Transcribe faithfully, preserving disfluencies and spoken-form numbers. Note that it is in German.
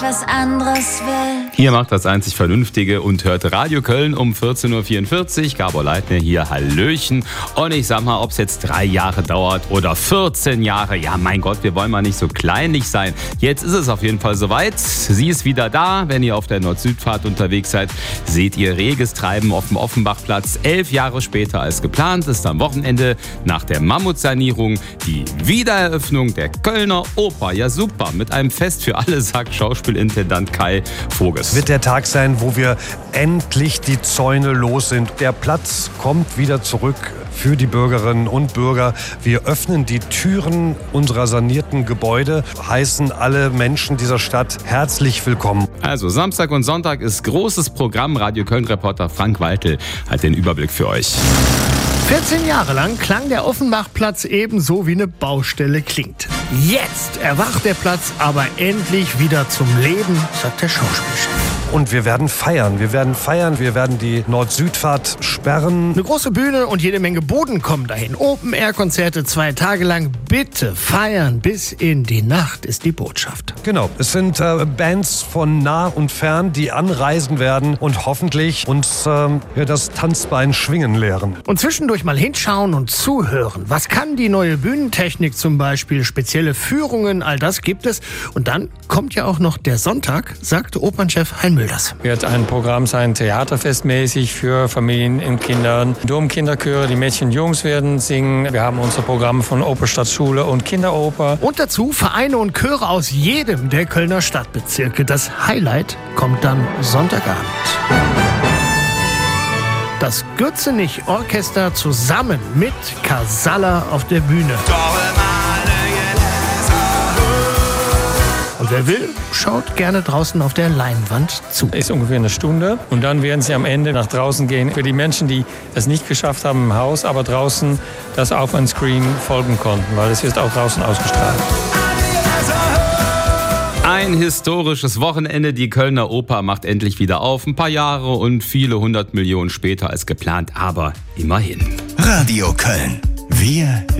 was anderes will. Hier macht das einzig Vernünftige und hört Radio Köln um vierzehn Uhr vierundvierzig. Gabor Leitner hier, Hallöchen. Und ich sag mal, ob es jetzt drei Jahre dauert oder vierzehn Jahre. Ja, mein Gott, wir wollen mal nicht so kleinlich sein. Jetzt ist es auf jeden Fall soweit. Sie ist wieder da. Wenn ihr auf der Nord-Süd-Fahrt unterwegs seid, seht ihr reges Treiben auf dem Offenbachplatz. Elf Jahre später als geplant ist am Wochenende nach der Mammutsanierung die Wiedereröffnung der Kölner Oper. Ja, super. Mit einem Fest für alle, sagt Schauspielintendant Kai Voges. Wird der Tag sein, wo wir endlich die Zäune los sind. Der Platz kommt wieder zurück für die Bürgerinnen und Bürger. Wir öffnen die Türen unserer sanierten Gebäude, heißen alle Menschen dieser Stadt herzlich willkommen. Also Samstag und Sonntag ist großes Programm. Radio Köln-Reporter Frank Waltel hat den Überblick für euch. vierzehn Jahre lang klang der Offenbachplatz ebenso wie eine Baustelle klingt. Jetzt erwacht der Platz aber endlich wieder zum Leben, sagt der Schauspielchef. Und wir werden feiern, wir werden feiern, wir werden die Nord-Süd-Fahrt sperren. Eine große Bühne und jede Menge Boden kommen dahin. Open-Air-Konzerte zwei Tage lang. Bitte feiern bis in die Nacht ist die Botschaft. Genau, es sind äh, Bands von nah und fern, die anreisen werden und hoffentlich uns äh, ja, das Tanzbein schwingen lehren. Und zwischendurch mal hinschauen und zuhören. Was kann die neue Bühnentechnik zum Beispiel? Spezielle Führungen, all das gibt es. Und dann kommt ja auch noch der Sonntag, sagte Opernchef Hein Mülders. Wird ein Programm sein, theaterfestmäßig für Familien und Kinder. Domkinderchöre, die Mädchen und Jungs werden singen. Wir haben unser Programm von Oper Stadtschule und Kinderoper. Und dazu Vereine und Chöre aus jedem der Kölner Stadtbezirke. Das Highlight kommt dann Sonntagabend. Das Gürzenich-Orchester zusammen mit Casalla auf der Bühne. Und wer will, schaut gerne draußen auf der Leinwand zu. Ist ungefähr eine Stunde und dann werden sie am Ende nach draußen gehen. Für die Menschen, die es nicht geschafft haben im Haus, aber draußen das auf ein Screen folgen konnten, weil es wird auch draußen ausgestrahlt. Ein historisches Wochenende. Die Kölner Oper macht endlich wieder auf. Ein paar Jahre und viele hundert Millionen später als geplant, aber immerhin. Radio Köln. Wir